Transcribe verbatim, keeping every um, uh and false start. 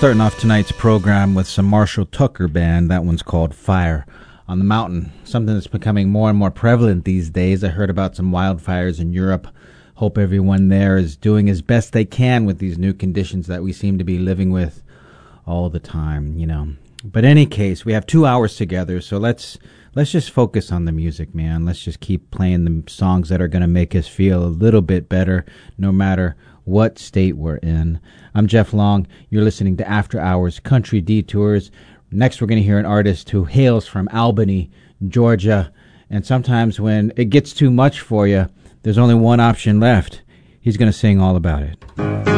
Starting off tonight's program with some Marshall Tucker Band. That one's called Fire on the Mountain, something that's becoming more and more prevalent these days. I heard about some wildfires in Europe. Hope everyone there is doing as best they can with these new conditions that we seem to be living with all the time, you know. But in any case, we have two hours together, so let's let's just focus on the music, man. Let's just keep playing the songs that are going to make us feel a little bit better, no matter what state we're in. I'm Jeff Long. You're listening to After Hours Country Detours. Next, we're going to hear an artist who hails from Albany, Georgia. And sometimes when it gets too much for you, there's only one option left. He's going to sing all about it.